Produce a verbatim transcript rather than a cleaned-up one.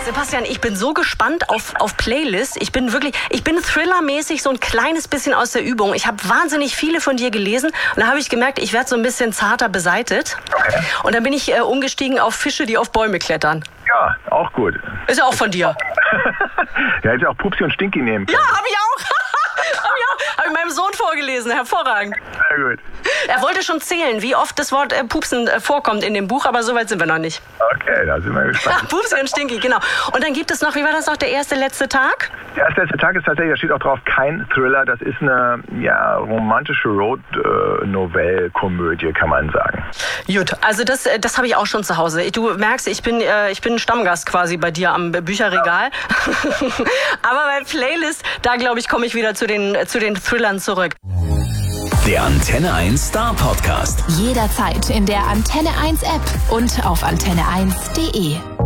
Sebastian, ich bin so gespannt auf, auf Playlist. Ich bin wirklich, ich bin thrillermäßig so ein kleines bisschen aus der Übung. Ich habe wahnsinnig viele von dir gelesen und da habe ich gemerkt, ich werde so ein bisschen zarter beseitet. Okay. Und dann bin ich äh, umgestiegen auf Fische, die auf Bäume klettern. Ja, auch gut. Ist ja auch von dir. Der hätte auch Pupsi und Stinky nehmen können. Ja, habe ich auch. Habe ich auch. Habe ich meinem Sohn vorgelesen. Hervorragend. Sehr gut. Er wollte schon zählen, wie oft das Wort äh, Pupsen äh, vorkommt in dem Buch, aber so weit sind wir noch nicht. Okay, da sind wir gespannt. Pupsi und Stinky, genau. Und dann gibt es noch, wie war das noch, der erste letzte Tag? Der erste letzte Tag ist tatsächlich, da steht auch drauf, kein Thriller. Das ist eine ja, romantische Road-Novelle-Komödie, kann man sagen. Gut, also das, das habe ich auch schon zu Hause. Du merkst, ich bin, äh, ich bin Stammgast quasi bei dir am Bücherregal. Aber bei Playlist, da glaube ich, komme ich wieder zu den, zu den Thrillern zurück. Der Antenne eins Star Podcast. Jederzeit in der Antenne eins App und auf antenne eins punkt de.